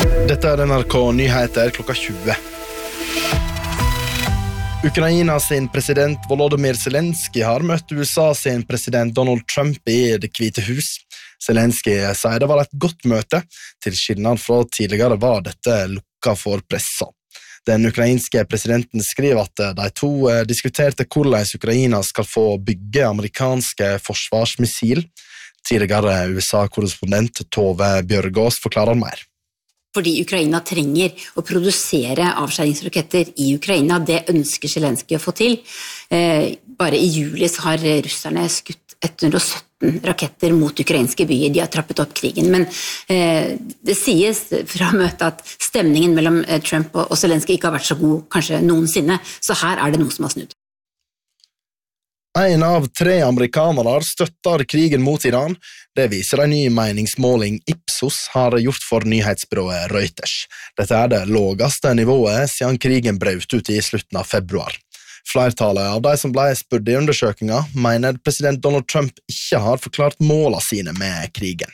Dette NRK Nyheter klokka 20. Ukraina sin president Volodymyr Zelensky har møtt USA sin president Donald Trump i Det hvite hus. Zelensky sier det var et godt møte. Til skillnad fra tidligere var dette lukka for pressa. Den ukrainske presidenten skriver at de to diskuterte hvordan Ukraina skal få bygge amerikanske forsvarsmissil. Tidligere USA-korrespondent Tove Bjørgaas forklarer mer. Fordi Ukraina trenger å produsere avskjæringsraketter i Ukraina. Det ønsker Zelensky å få til. Bare i juli så har russerne skutt 117 raketter mot ukrainske byer. De har trappet opp krigen, men det sies fra møtet at stemningen mellom Trump og Zelensky ikke har vært så god kanskje noensinne, så her er det noe som har snudd. En av 3 amerikanere støtter krigen mot Iran. Det viser en ny meningsmåling Ipsos har gjort for nyhetsbyrået Reuters. Dette er det laveste nivået siden krigen brøt ut i slutten av februar. Flertallet av de som ble spurt i undersøkelsen mener president Donald Trump ikke har forklart målene sine med krigen.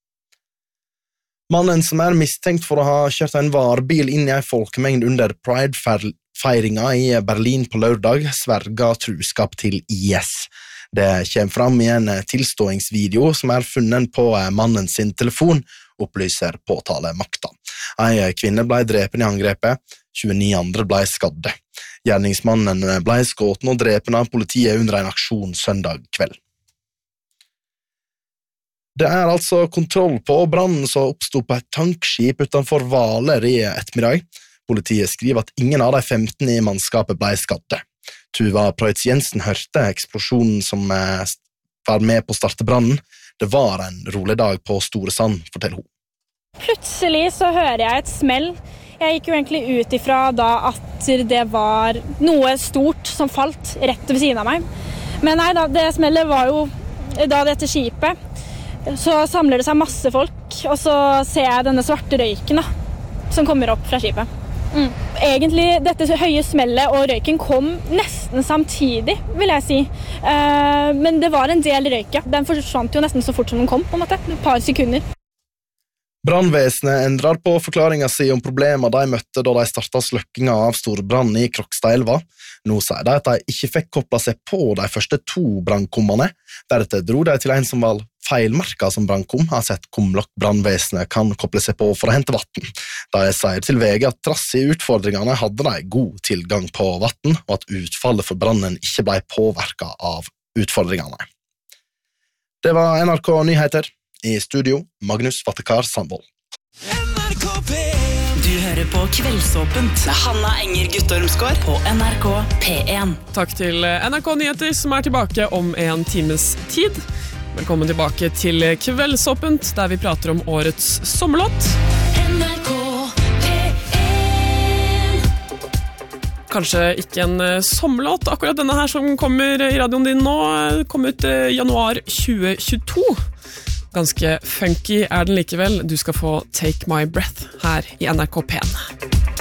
Mannen som er mistenkt for å ha kjørt en varebil inn i en folkemengd under Pride-feiringen i Berlin på lørdag sverga truskap til IS. Det kommer fram i en tilståingsvideo som er funnet på mannen sin telefon, opplyser påtalemakta. En kvinne ble drepen i angrepet, 29 andre ble skadde. Gjerningsmannen ble skutt og drepen av politiet under en aksjon søndag kveld. Det er altså kontroll på brannen som oppstod på et tankskip utenfor Hvaler i ettermiddag. Politiet skriver at ingen av de 15 i mannskapet ble skadde. Tuva Preutz Jensen hørte eksplosjonen som var med på å starte brannen. Det var en rolig dag på Store Sand, forteller hun. Plutselig så hører jeg et smell. Jeg gikk jo egentlig ut ifra da at det var noe stort som falt rett ved siden av meg. Men nei da, det smellet var jo da dette skipet. Så samler det seg masse folk, og så ser jeg denne svarte røyken da, som kommer opp fra skipet. Egentlig, dette høye smellet og røyken kom nesten samtidig, vil jeg si. Men det var en del røyk, ja. Den forsvant jo nesten så fort som den kom, på en måte. Et par sekunder. Brannvesenet endrer på forklaringen sin om problemer de møtte da de startet sløkkinga av storbrann i Krokstadelva. Nå sier de at de ikke fikk kopplet seg på de første 2 brannkommene. Deretter dro de til en som var feilmarka som brannkom, har sett kumlokk brannvesenet kan koble seg på for å hente vatten. De sier til VG at trass i utfordringene hadde de god tilgang på vatten, og at utfallet for brannen ikke ble påvirket av utfordringene. Det var NRK Nyheter. I studio, Magnus Vattekar Sandvold. Du hører på Kveldsåpent med Hanna Enger Guttormsgård på NRK P1. Takk til NRK Nyheter som er tilbake om en times tid. Velkommen tilbake til Kveldsåpent, der vi prater om årets sommerlåt. NRK P1. Kanskje ikke en sommerlåt. Akkurat denne her som kommer i radioen din nå, kom ut i januar 2022. Ganske funky er den likevel. Du skal få Take My Breath her i NRK P1.